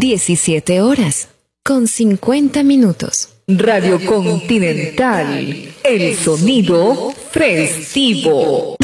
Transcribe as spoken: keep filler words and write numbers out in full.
diecisiete horas con cincuenta minutos. Radio Continental, el sonido festivo.